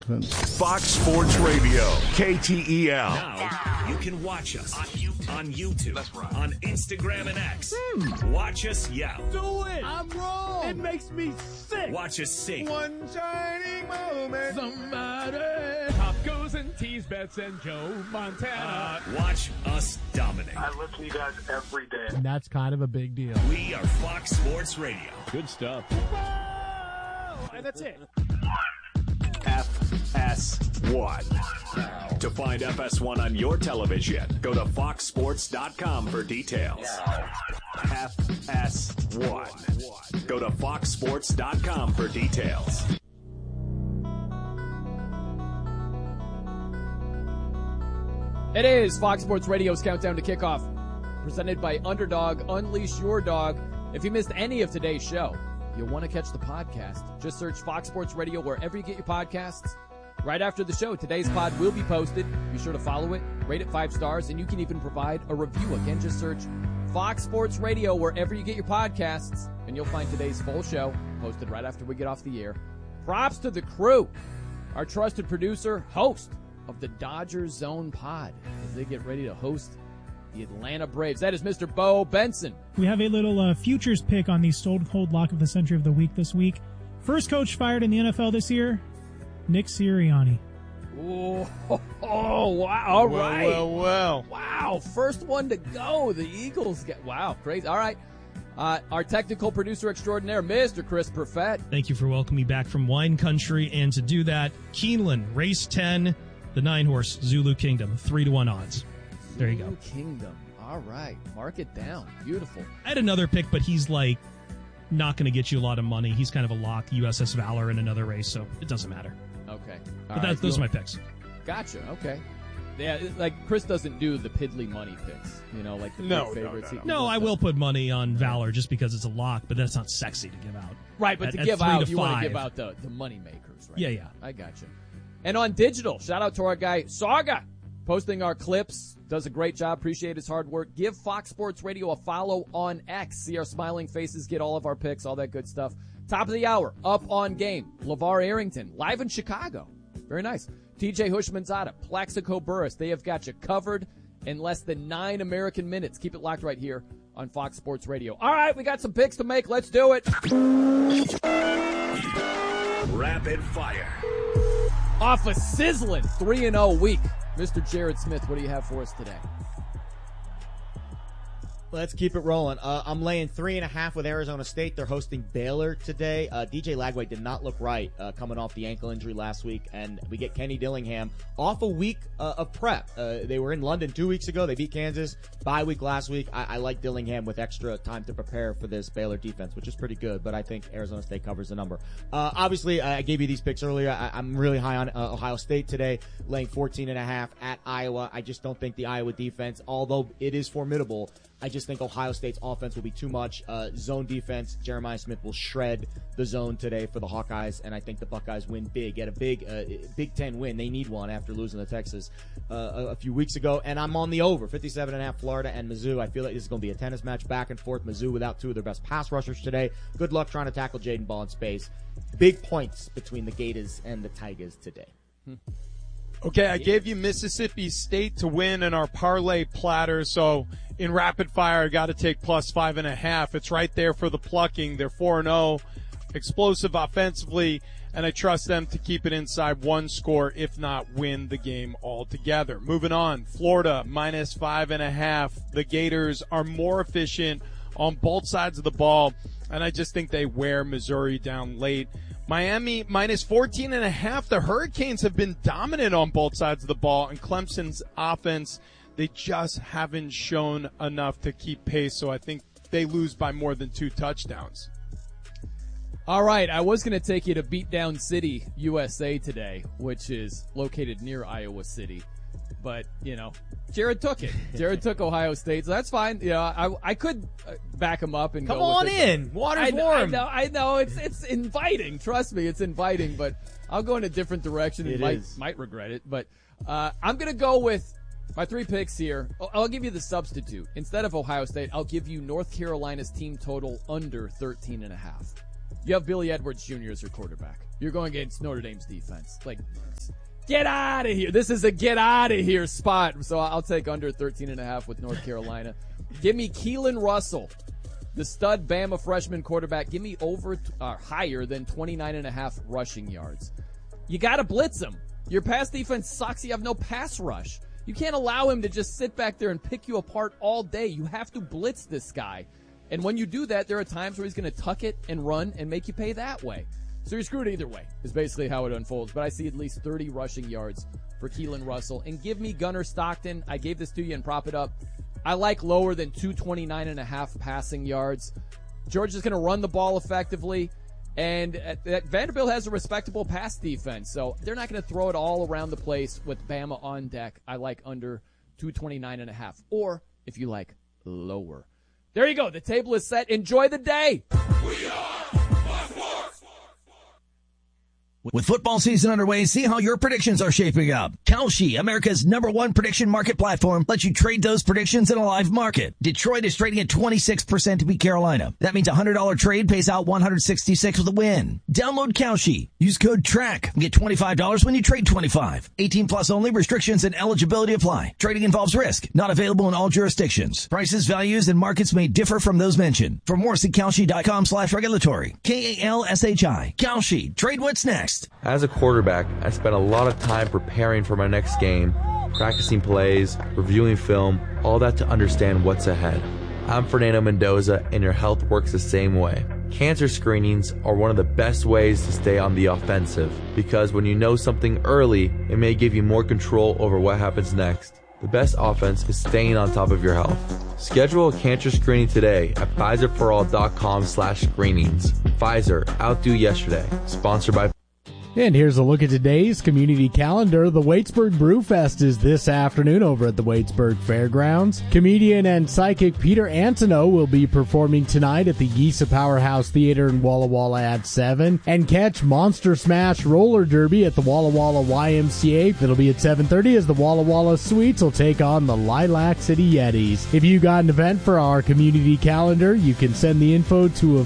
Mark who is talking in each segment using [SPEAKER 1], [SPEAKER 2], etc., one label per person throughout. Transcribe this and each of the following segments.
[SPEAKER 1] Dolphins.
[SPEAKER 2] Fox Sports Radio, KTEL.
[SPEAKER 3] Now you can watch us on YouTube,
[SPEAKER 4] That's right.
[SPEAKER 3] on Instagram and X. Watch us yell.
[SPEAKER 5] Do it! I'm wrong! It makes me sick!
[SPEAKER 3] Watch us sing.
[SPEAKER 5] One shining moment. Somebody. Pop goes and tease bets and Joe Montana.
[SPEAKER 3] Watch us dominate.
[SPEAKER 4] I listen to you guys every day.
[SPEAKER 5] And that's kind of a big deal.
[SPEAKER 3] We are Fox Sports Radio.
[SPEAKER 5] Good stuff. And that's it.
[SPEAKER 3] FS1. To find FS1 on your television, go to foxsports.com for details. FS1. Go to foxsports.com for details.
[SPEAKER 6] It is Fox Sports Radio's Countdown to Kickoff, presented by Underdog. Unleash your dog. If you missed any of today's show, you'll want to catch the podcast. Just search Fox Sports Radio wherever you get your podcasts. Right after the show, today's pod will be posted. Be sure to follow it, rate it 5 stars, and you can even provide a review. Again, just search Fox Sports Radio wherever you get your podcasts, and you'll find today's full show posted right after we get off the air. Props to the crew, our trusted producer, host of the Dodgers Zone Pod, as they get ready to host the Atlanta Braves. That is Mr. Bo Benson.
[SPEAKER 7] We have a little futures pick on the Stone Cold Lock of the Century of the Week this week. First coach fired in the NFL this year, Nick Sirianni.
[SPEAKER 6] Oh, wow. All right.
[SPEAKER 1] Well.
[SPEAKER 6] Wow. First one to go. The Eagles get, wow, crazy. All right. Our technical producer extraordinaire, Mr. Chris Perfett.
[SPEAKER 8] Thank you for welcoming me back from wine country. And to do that, Keeneland, race 10, the 9-horse Zulu Kingdom, 3-1 odds. There you go.
[SPEAKER 6] Zulu Kingdom. All right. Mark it down. Beautiful.
[SPEAKER 8] I had another pick, but he's like not going to get you a lot of money. He's kind of a lock, USS Valor in another race, so it doesn't matter.
[SPEAKER 6] Okay.
[SPEAKER 8] But those are my picks.
[SPEAKER 6] Gotcha. Okay. Yeah, like Chris doesn't do the piddly money picks, like the big favorites.
[SPEAKER 8] No, I will put money on Valor just because it's a lock, but that's not sexy to give out.
[SPEAKER 6] Right, but to give out, you want to give out the money makers, right?
[SPEAKER 8] Yeah.
[SPEAKER 6] I gotcha. And on digital, shout out to our guy, Saga, posting our clips. Does a great job. Appreciate his hard work. Give Fox Sports Radio a follow on X. See our smiling faces, get all of our picks, all that good stuff. Top of the hour, Up on Game. LeVar Arrington, live in Chicago. Very nice. TJ Hushmanzada, Plaxico Burress. They have got you covered in less than 9 American minutes. Keep it locked right here on Fox Sports Radio. All right, we got some picks to make. Let's do it.
[SPEAKER 3] Rapid fire.
[SPEAKER 6] Off a sizzling 3-0 week. Mr. Jared Smith, what do you have for us today?
[SPEAKER 9] Let's keep it rolling. I'm laying 3.5 with Arizona State. They're hosting Baylor today. DJ Lagway did not look right coming off the ankle injury last week, and we get Kenny Dillingham off a week of prep. They were in London 2 weeks ago. They beat Kansas. Bye week last week. I like Dillingham with extra time to prepare for this Baylor defense, which is pretty good, but I think Arizona State covers the number. Obviously, I gave you these picks earlier. I'm really high on Ohio State today, laying 14.5 at Iowa. I just don't think the Iowa defense, although it is formidable, I just think Ohio State's offense will be too much. Zone defense, Jeremiah Smith will shred the zone today for the Hawkeyes, and I think the Buckeyes win big. Get a big Big Ten win. They need one after losing to Texas a few weeks ago. And I'm on the over, 57.5 Florida and Mizzou. I feel like this is going to be a tennis match back and forth. Mizzou without 2 of their best pass rushers today. Good luck trying to tackle Jaden Ball in space. Big points between the Gators and the Tigers today.
[SPEAKER 1] Okay, I gave you Mississippi State to win in our parlay platter, so in rapid fire, I got to take plus 5.5. It's right there for the plucking. They're 4-0, explosive offensively, and I trust them to keep it inside 1 score, if not win the game altogether. Moving on, Florida minus 5.5. The Gators are more efficient on both sides of the ball, and I just think they wear Missouri down late. Miami minus 14.5. The Hurricanes have been dominant on both sides of the ball, and Clemson's offense, they just haven't shown enough to keep pace, so I think they lose by more than 2 touchdowns.
[SPEAKER 6] All right, I was going to take you to Beatdown City, USA today, which is located near Iowa City. But, Jared took it. Jared took Ohio State, so that's fine. I could back him up and
[SPEAKER 9] Come
[SPEAKER 6] go
[SPEAKER 9] on
[SPEAKER 6] with it.
[SPEAKER 9] in. Water's warm.
[SPEAKER 6] I know. It's inviting. Trust me, it's inviting. But I'll go in a different direction and might regret it. But I'm going to go with my 3 picks here. I'll give you the substitute. Instead of Ohio State, I'll give you North Carolina's team total under 13.5. You have Billy Edwards Jr. as your quarterback. You're going against Notre Dame's defense. Like, get out of here. This is a get out of here spot. So I'll take under 13.5 with North Carolina. Give me Keelan Russell, the stud Bama freshman quarterback. Give me higher than 29.5 rushing yards. You got to blitz him. Your pass defense sucks. You have no pass rush. You can't allow him to just sit back there and pick you apart all day. You have to blitz this guy. And when you do that, there are times where he's going to tuck it and run and make you pay that way. So you're screwed either way is basically how it unfolds. But I see at least 30 rushing yards for Keelan Russell. And give me Gunnar Stockton. I gave this to you and prop it up. I like lower than 229.5 passing yards. Georgia's going to run the ball effectively. And Vanderbilt has a respectable pass defense. So they're not going to throw it all around the place with Bama on deck. I like under 229.5. Or, if you like, lower. There you go. The table is set. Enjoy the day.
[SPEAKER 10] We are Fox Sports. With football season underway, see how your predictions are shaping up. Kalshi, America's #1 prediction market platform, lets you trade those predictions in a live market. Detroit is trading at 26% to beat Carolina. That means a $100 trade pays out $166 with a win. Download Kalshi. Use code TRACK and get $25 when you trade 25. 18 plus only. Restrictions and eligibility apply. Trading involves risk. Not available in all jurisdictions. Prices, values, and markets may differ from those mentioned. For more, see Kalshi.com/regulatory. KALSHI. Kalshi. Trade what's next.
[SPEAKER 11] As a quarterback, I spent a lot of time preparing for my next game, practicing plays, reviewing film, all that to understand what's ahead. I'm Fernando Mendoza, and your health works the same way. Cancer screenings are one of the best ways to stay on the offensive, because when you know something early, it may give you more control over what happens next. The best offense is staying on top of your health. Schedule a cancer screening today at PfizerForAll.com/screenings. Pfizer, outdo yesterday. Sponsored by.
[SPEAKER 12] And here's a look at today's community calendar. The Waitsburg Brewfest is this afternoon over at the Waitsburg Fairgrounds. Comedian and psychic Peter Antonow will be performing tonight at the Yisa Powerhouse Theater in Walla Walla at 7. And catch Monster Smash Roller Derby at the Walla Walla YMCA. It'll be at 7:30 as the Walla Walla Sweets will take on the Lilac City Yetis. If you got an event for our community calendar, you can send the info to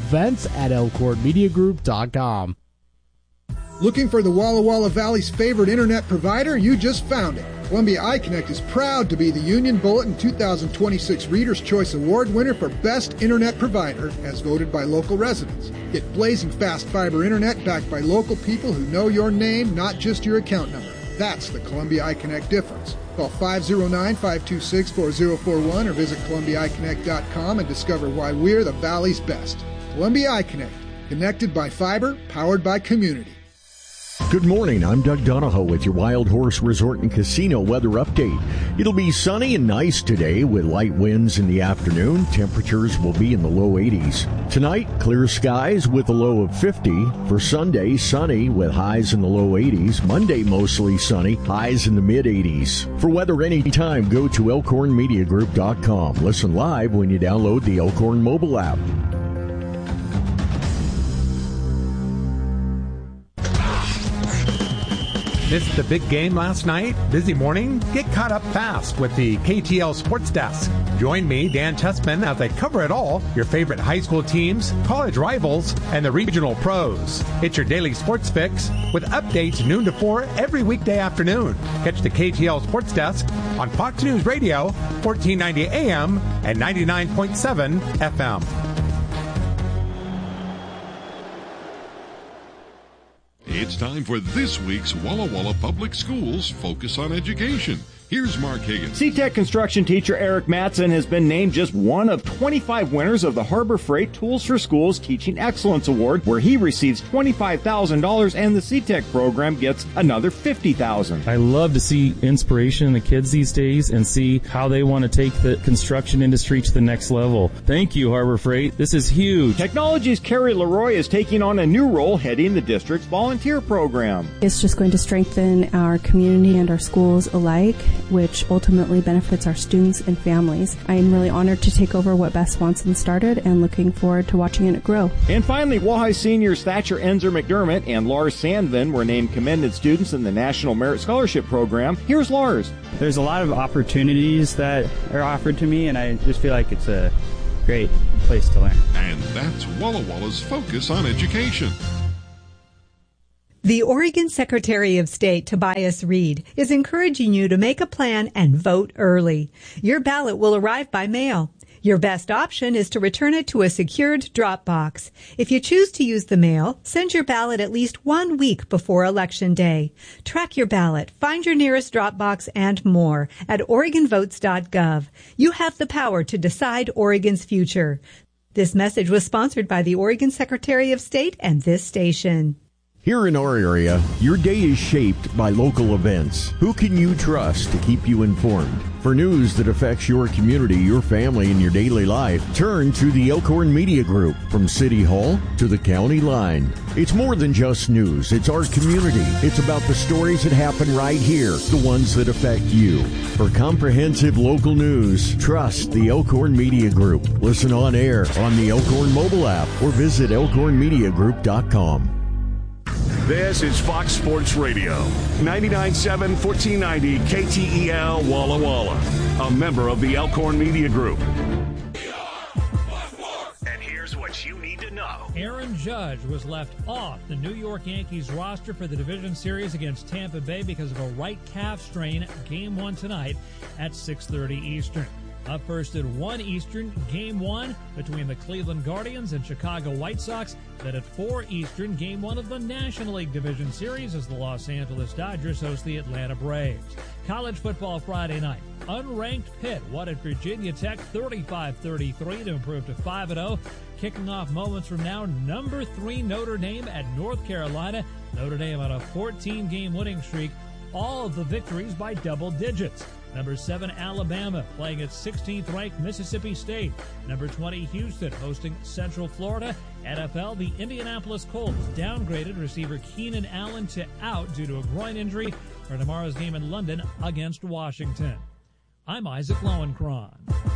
[SPEAKER 12] events@elkhornmediagroup.com.
[SPEAKER 13] Looking for the Walla Walla Valley's favorite internet provider? You just found it. Columbia iConnect is proud to be the Union Bulletin 2026 Reader's Choice Award winner for Best Internet Provider, as voted by local residents. Get blazing fast fiber internet backed by local people who know your name, not just your account number. That's the Columbia iConnect difference. Call 509-526-4041 or visit ColumbiaIConnect.com and discover why we're the Valley's best. Columbia iConnect, connected by fiber, powered by community.
[SPEAKER 14] Good morning, I'm Doug Donahoe with your Wild Horse Resort and Casino weather update. It'll be sunny and nice today with light winds in the afternoon. Temperatures will be in the low 80s. Tonight, clear skies with a low of 50. For Sunday, sunny with highs in the low 80s. Monday, mostly sunny, highs in the mid 80s. For weather anytime, go to elkhornmediagroup.com. Listen live when you download the Elkhorn mobile app.
[SPEAKER 15] Missed the big game last night? Busy morning? Get caught up fast with the KTL Sports Desk. Join me, Dan Chessman, as I cover it all, your favorite high school teams, college rivals, and the regional pros. It's your daily sports fix with updates noon to 4 every weekday afternoon. Catch the KTL Sports Desk on Fox News Radio, 1490 AM and 99.7 FM.
[SPEAKER 16] It's time for this week's Walla Walla Public Schools Focus on Education. Here's Mark Higgins.
[SPEAKER 17] CTEC construction teacher Eric Mattson has been named just one of 25 winners of the Harbor Freight Tools for Schools Teaching Excellence Award, where he receives $25,000 and the CTEC program gets another $50,000.
[SPEAKER 18] I love to see inspiration in the kids these days and see how they want to take the construction industry to the next level. Thank you, Harbor Freight. This is huge.
[SPEAKER 17] Technology's Carrie Leroy is taking on a new role heading the district's volunteer program.
[SPEAKER 19] It's just going to strengthen our community and our schools alike, which ultimately benefits our students and families. I am really honored to take over what Beth Swanson started and looking forward to watching it grow.
[SPEAKER 17] And finally, Wahai seniors Thatcher Enzer McDermott and Lars Sandvin were named commended students in the National Merit Scholarship Program. Here's Lars.
[SPEAKER 20] There's a lot of opportunities that are offered to me, and I just feel like it's a great place to learn.
[SPEAKER 16] And that's Walla Walla's focus on education.
[SPEAKER 21] The Oregon Secretary of State, Tobias Reed, is encouraging you to make a plan and vote early. Your ballot will arrive by mail. Your best option is to return it to a secured drop box. If you choose to use the mail, send your ballot at least 1 week before Election Day. Track your ballot, find your nearest drop box, and more at OregonVotes.gov. You have the power to decide Oregon's future. This message was sponsored by the Oregon Secretary of State and this station.
[SPEAKER 14] Here in our area, your day is shaped by local events. Who can you trust to keep you informed? For news that affects your community, your family, and your daily life, turn to the Elkhorn Media Group. From City Hall to the county line. It's more than just news. It's our community. It's about the stories that happen right here, the ones that affect you. For comprehensive local news, trust the Elkhorn Media Group. Listen on air on the Elkhorn mobile app or visit elkhornmediagroup.com.
[SPEAKER 2] This is Fox Sports Radio, 99.7, 1490 KTEL Walla Walla, a member of the Elkhorn Media Group.
[SPEAKER 3] And here's what you need to know.
[SPEAKER 22] Aaron Judge was left off the New York Yankees roster for the division series against Tampa Bay because of a right calf strain. Game 1 tonight at 6:30 Eastern. Up first at 1 Eastern, Game 1 between the Cleveland Guardians and Chicago White Sox. Then at 4 Eastern, Game 1 of the National League Division Series as the Los Angeles Dodgers host the Atlanta Braves. College football Friday night. Unranked Pitt won at Virginia Tech 35-33 to improve to 5-0. Kicking off moments from now, number 3 Notre Dame at North Carolina. Notre Dame on a 14-game winning streak. All of the victories by double digits. Number 7, Alabama, playing at 16th-ranked Mississippi State. Number 20, Houston, hosting Central Florida. NFL, the Indianapolis Colts downgraded receiver Keenan Allen to out due to a groin injury for tomorrow's game in London against Washington. I'm Isaac Lowenkron.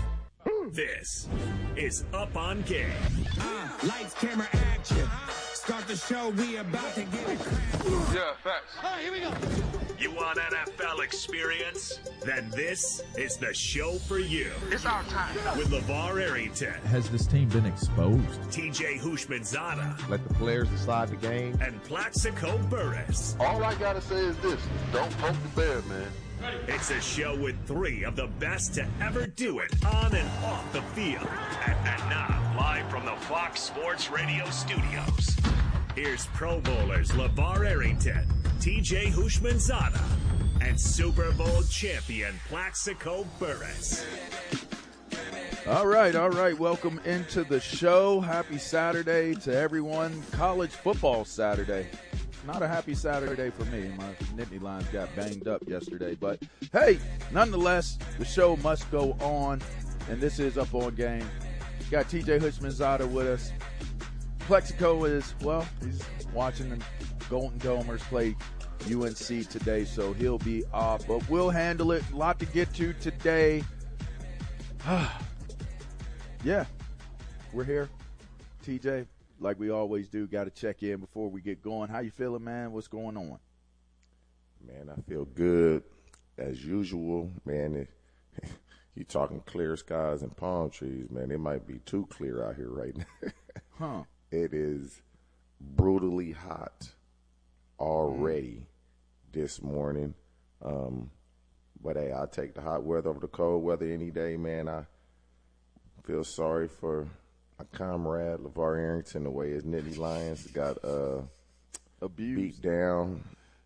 [SPEAKER 3] This is Up on Game.
[SPEAKER 23] Lights, camera, action. Start the show, we about to get it.
[SPEAKER 3] Yeah, facts. All right, here we go. You want NFL experience? Then this is the show for you.
[SPEAKER 23] It's our time.
[SPEAKER 3] With LeVar Arrington,
[SPEAKER 24] Has this team been exposed?
[SPEAKER 3] TJ Hushmanzada,
[SPEAKER 24] Let the players decide the game.
[SPEAKER 3] and Plaxico Burress.
[SPEAKER 24] All I gotta say is this: don't poke the bear, man.
[SPEAKER 3] It's a show with 3 of the best to ever do it on and off the field. And now, live from the Fox Sports Radio studios, here's Pro Bowlers LeVar Arrington, TJ Hushmanzada, and Super Bowl champion Plaxico Burress.
[SPEAKER 25] All right. Welcome into the show. Happy Saturday to everyone. College football Saturday. Not a happy Saturday for me. My Nittany Lions got banged up yesterday. But, hey, nonetheless, the show must go on, and this is Up On Game. Got TJ Hushmanzada with us. Plexico is, he's watching the Golden Domers play UNC today, so he'll be off. But we'll handle it. A lot to get to today. Yeah, we're here. TJ, like we always do, got to check in before we get going. How you feeling, man? What's going on?
[SPEAKER 24] Man, I feel good as usual, man. You talking clear skies and palm trees, man. It might be too clear out here right now.
[SPEAKER 25] Huh.
[SPEAKER 24] It is brutally hot already this morning. But, hey, I'll take the hot weather over the cold weather any day, man. I feel sorry for my comrade, LeVar Arrington, the way his Nittany Lions got
[SPEAKER 25] abused,
[SPEAKER 24] beat down.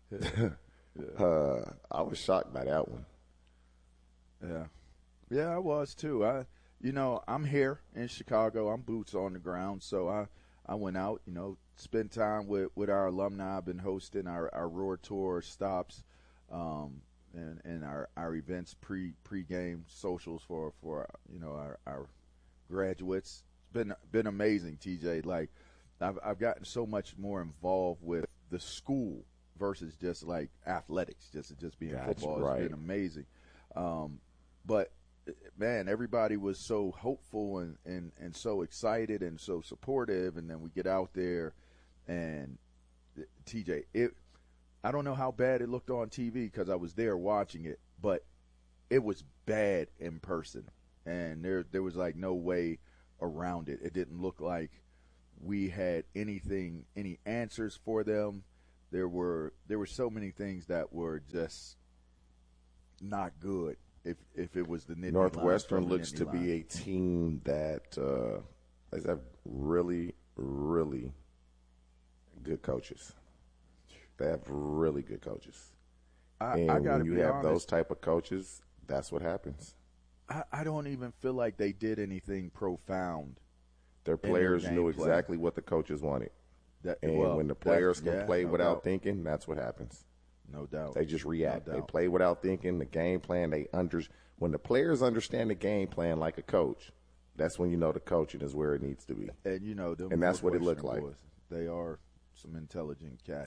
[SPEAKER 24] I was shocked by that one.
[SPEAKER 25] Yeah, I was too. I'm here in Chicago. I'm boots on the ground, so I went out, spent time with our alumni. I've been hosting our Roar Tour stops, and our events pre-game socials for our graduates. It's been amazing, TJ. Like I've gotten so much more involved with the school versus just like athletics, just being football.
[SPEAKER 24] Right.
[SPEAKER 25] It's been amazing. But man, everybody was so hopeful and so excited and so supportive, and then we get out there and TJ, I don't know how bad it looked on TV because I was there watching it, but it was bad in person, and there was like no way around it. It didn't look like we had any answers for them. There were so many things that were just not good. If it was the Nittany
[SPEAKER 24] Northwestern
[SPEAKER 25] Lions
[SPEAKER 24] looks to be a team that has really, really good coaches. They have really good coaches. And when you have those type of coaches, that's what happens.
[SPEAKER 25] I don't even feel like they did anything profound.
[SPEAKER 24] Their players knew exactly what the coaches wanted. When the players can play without thinking, that's what happens.
[SPEAKER 25] No doubt.
[SPEAKER 24] They just react. They play without thinking. The game plan, when the players understand the game plan like a coach, that's when you know the coaching is where it needs to be.
[SPEAKER 25] And
[SPEAKER 24] that's what it looked like.
[SPEAKER 25] Boys, they are some intelligent cats.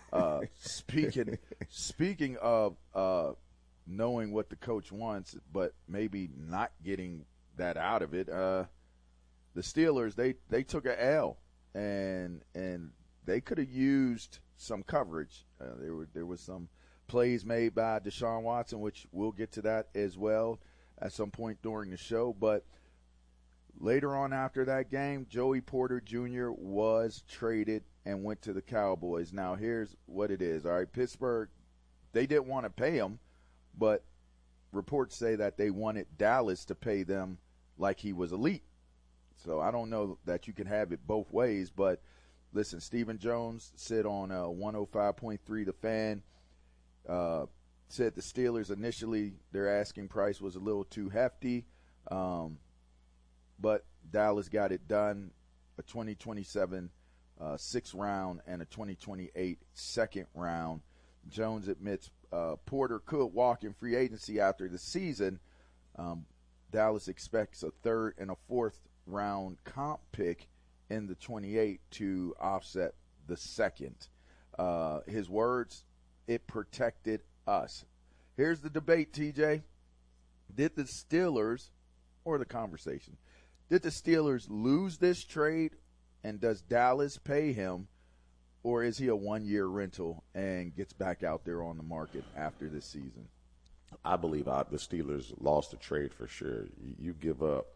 [SPEAKER 25] Speaking of knowing what the coach wants, but maybe not getting that out of it, the Steelers, they took an L, and they could have used some coverage. There was some plays made by Deshaun Watson, which we'll get to that as well at some point during the show. But later on after that game, Joey Porter Jr. was traded and went to the Cowboys. Now, here's what it is. All right, Pittsburgh, they didn't want to pay him, but reports say that they wanted Dallas to pay them like he was elite. So I don't know that you can have it both ways, but listen, Stephen Jones said on 105.3 The Fan, said the Steelers initially, their asking price was a little too hefty, but Dallas got it done, a 2027 sixth round and a 2028 second round. Jones admits Porter could walk in free agency after the season. Dallas expects a third and a fourth round comp pick in the 28 to offset the second. His words, it protected us. Here's the debate, TJ. Did the Steelers, or the conversation, did the Steelers lose this trade, and does Dallas pay him, or is he a one-year rental and gets back out there on the market after this season?
[SPEAKER 24] I believe the Steelers lost the trade for sure. You give up,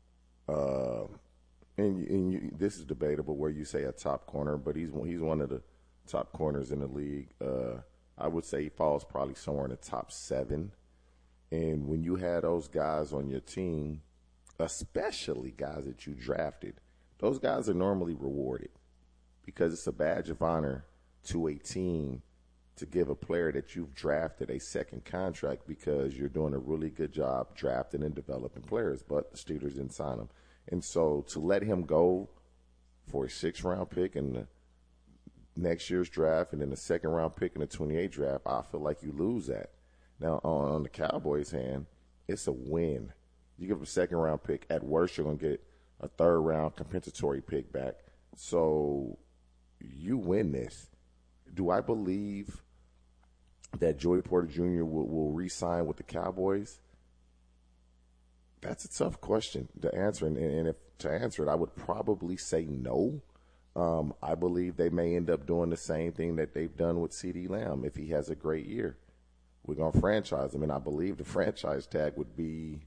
[SPEAKER 24] this is debatable where you say a top corner, but he's one of the top corners in the league. I would say he falls probably somewhere in the top 7. And when you had those guys on your team, especially guys that you drafted, those guys are normally rewarded because it's a badge of honor to a team to give a player that you've drafted a second contract because you're doing a really good job drafting and developing players, but the Steelers didn't sign him. And so to let him go for a 6th-round pick in the next year's draft and then a 2nd-round pick in the 28 draft, I feel like you lose that. Now, on the Cowboys' hand, it's a win. You give a 2nd-round pick. At worst, you're going to get a 3rd-round compensatory pick back. So you win this. Do I believe that Joey Porter Jr. will re-sign with the Cowboys? That's a tough question to answer. And if to answer it, I would probably say no. I believe they may end up doing the same thing that they've done with CeeDee Lamb if he has a great year. We're going to franchise him, and I believe the franchise tag would be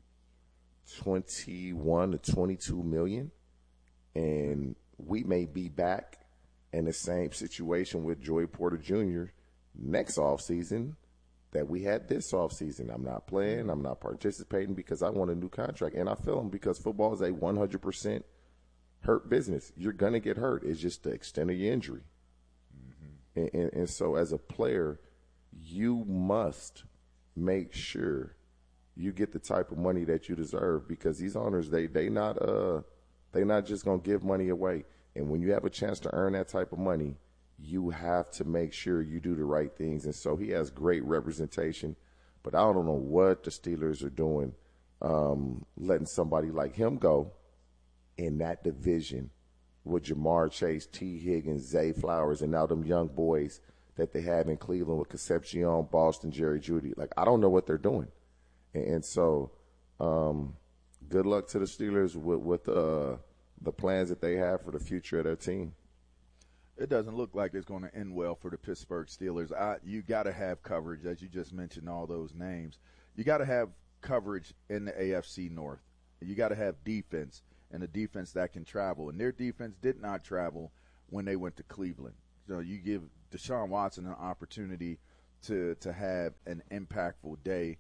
[SPEAKER 24] $21 to $22 million. And we may be back in the same situation with Joey Porter Jr. next offseason that we had this offseason. I'm not playing. I'm not participating because I want a new contract. And I feel him because football is a 100% hurt business. You're going to get hurt. It's just the extent of your injury. Mm-hmm. And so as a player, you must make sure you get the type of money that you deserve because these owners, they not just going to give money away. And when you have a chance to earn that type of money, you have to make sure you do the right things. And so he has great representation, but I don't know what the Steelers are doing, letting somebody like him go in that division with Jamar Chase, T. Higgins, Zay Flowers, and now them young boys that they have in Cleveland with Concepcion, Boston, Jerry Jeudy. Like, I don't know what they're doing. And so good luck to the Steelers with the plans that they have for the future of their team.
[SPEAKER 25] It doesn't look like it's going to end well for the Pittsburgh Steelers. You got to have coverage, as you just mentioned, all those names. You got to have coverage in the AFC North. You got to have defense and a defense that can travel. And their defense did not travel when they went to Cleveland. So you give Deshaun Watson an opportunity to have an impactful day.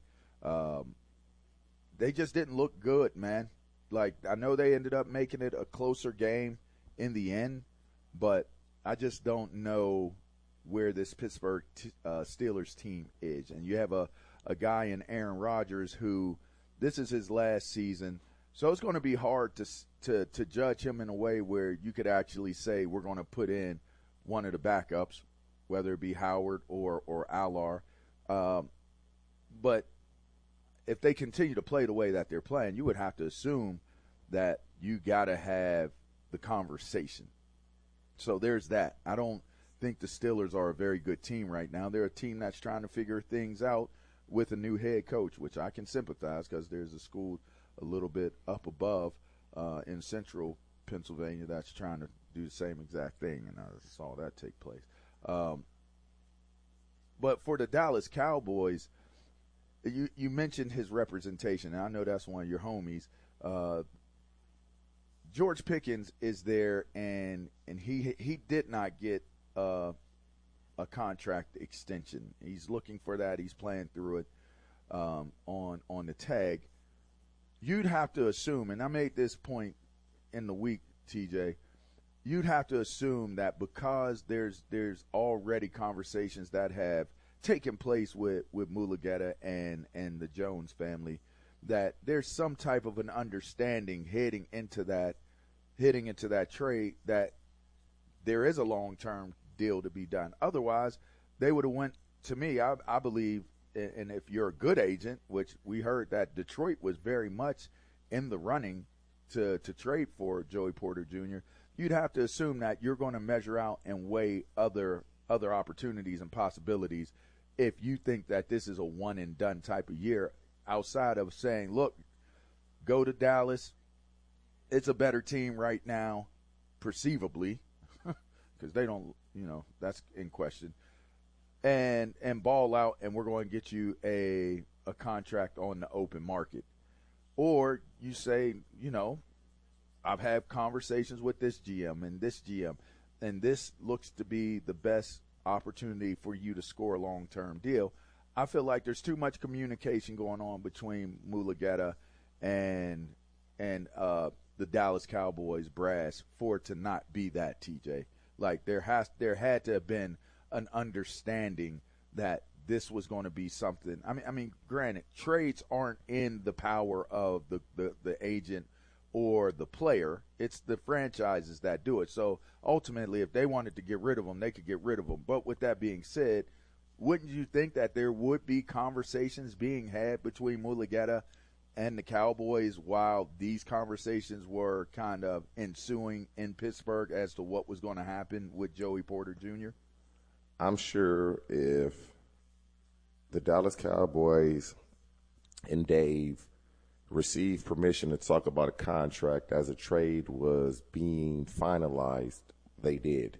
[SPEAKER 25] They just didn't look good, man. Like, I know they ended up making it a closer game in the end, but I just don't know where this Pittsburgh Steelers team is. And you have a guy in Aaron Rodgers who this is his last season, so it's going to be hard to judge him in a way where you could actually say we're going to put in one of the backups, whether it be Howard or Allar. But if they continue to play the way that they're playing, you would have to assume that you got to have the conversation. So there's that. I don't think the Steelers are a very good team right now. They're a team that's trying to figure things out with a new head coach, which I can sympathize because there's a school a little bit up above in central Pennsylvania that's trying to do the same exact thing, and I saw that take place. But for the Dallas Cowboys, you mentioned his representation, and I know that's one of your homies. George Pickens is there, and he did not get a contract extension. He's looking for that. He's playing through it on the tag. You'd have to assume, and I made this point in the week, TJ, you'd have to assume that because there's already conversations that have taken place with Mulugeta and the Jones family, that there's some type of an understanding heading into that trade that there is a long-term deal to be done. Otherwise, they would have went, to me, I believe, and if you're a good agent, which we heard that Detroit was very much in the running to trade for Joey Porter Jr., you'd have to assume that you're going to measure out and weigh other opportunities and possibilities if you think that this is a one-and-done type of year, outside of saying, look, go to Dallas. It's a better team right now, perceivably, because they don't, that's in question. And ball out, and we're going to get you a contract on the open market. Or you say, I've had conversations with this GM and this GM, and this looks to be the best opportunity for you to score a long-term deal. I feel like there's too much communication going on between Mulugeta and the Dallas Cowboys brass for it to not be that, TJ. Like there had to have been an understanding that this was going to be something. I mean, granted, trades aren't in the power of the agent or the player. It's the franchises that do it. So ultimately, if they wanted to get rid of them, they could get rid of them. But with that being said, wouldn't you think that there would be conversations being had between Mulugeta and the Cowboys while these conversations were kind of ensuing in Pittsburgh as to what was going to happen with Joey Porter Jr.?
[SPEAKER 24] I'm sure if the Dallas Cowboys and Dave received permission to talk about a contract as a trade was being finalized, they did.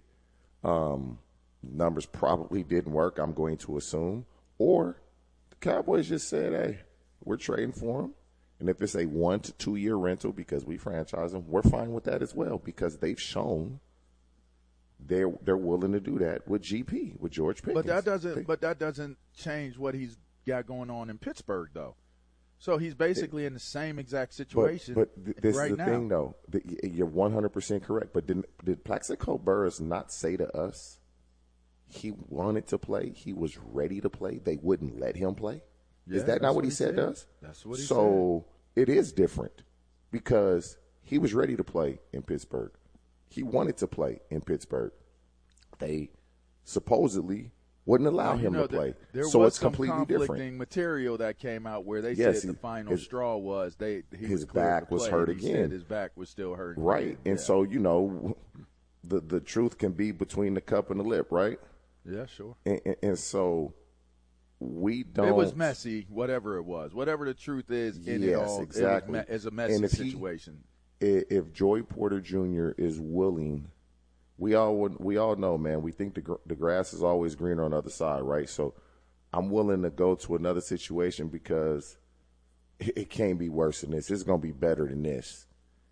[SPEAKER 24] Numbers probably didn't work, I'm going to assume. Or the Cowboys just said, hey, we're trading for him. And if it's a 1 to 2 year rental because we franchise them, we're fine with that as well because they've shown they're willing to do that with GP, with George Pickens.
[SPEAKER 25] But that doesn't change what he's got going on in Pittsburgh, though. So he's basically in the same exact situation
[SPEAKER 24] but this
[SPEAKER 25] right
[SPEAKER 24] is the
[SPEAKER 25] now.
[SPEAKER 24] thing, though. You're 100% correct. But did Plaxico Burress not say to us he wanted to play, he was ready to play, they wouldn't let him play?
[SPEAKER 25] Yeah,
[SPEAKER 24] is that not what he said to us?
[SPEAKER 25] That's what he said.
[SPEAKER 24] So it is different because he was ready to play in Pittsburgh. He wanted to play in Pittsburgh. They supposedly wouldn't allow him to play.
[SPEAKER 25] There
[SPEAKER 24] so
[SPEAKER 25] was
[SPEAKER 24] it's completely
[SPEAKER 25] some conflicting
[SPEAKER 24] different.
[SPEAKER 25] material that came out where they
[SPEAKER 24] Yes,
[SPEAKER 25] said the final straw was
[SPEAKER 24] his back was hurt
[SPEAKER 25] He
[SPEAKER 24] again.
[SPEAKER 25] said his back was still hurting.
[SPEAKER 24] Right.
[SPEAKER 25] again.
[SPEAKER 24] And
[SPEAKER 25] Yeah.
[SPEAKER 24] so, the truth can be between the cup and the lip, right?
[SPEAKER 25] Yeah, sure.
[SPEAKER 24] And so we don't.
[SPEAKER 25] It was messy, whatever it was. Whatever the truth is in it all,
[SPEAKER 24] exactly.
[SPEAKER 25] it was a messy
[SPEAKER 24] and
[SPEAKER 25] situation.
[SPEAKER 24] If Joey Porter Jr. is willing, we all know, man, we think the grass is always greener on the other side, right? So I'm willing to go to another situation because it can't be worse than this. It's going to be better than this.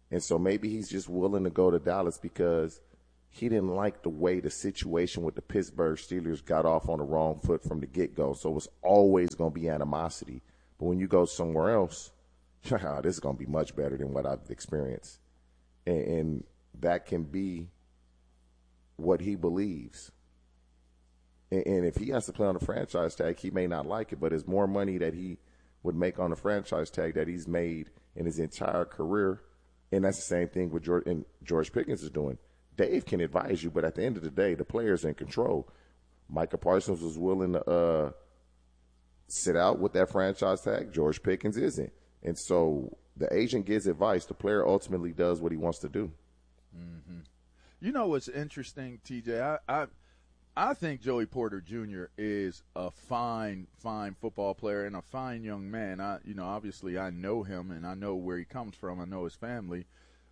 [SPEAKER 24] And so maybe he's just willing to go to Dallas because he didn't like the way the situation with the Pittsburgh Steelers got off on the wrong foot from the get-go. So it's always going to be animosity. But when you go somewhere else, this is going to be much better than what I've experienced. And that can be what he believes. And if he has to play on the franchise tag, he may not like it, but it's more money that he would make on the franchise tag that he's made in his entire career. And that's the same thing with George Pickens is doing. Dave can advise you, but at the end of the day, the player's in control. Micah Parsons was willing to sit out with that franchise tag. George Pickens isn't. And so the agent gives advice. The player ultimately does what he wants to do.
[SPEAKER 25] Mm-hmm. You know what's interesting, TJ? I think Joey Porter Jr. is a fine football player and a fine young man. Obviously I know him and I know where he comes from. I know his family.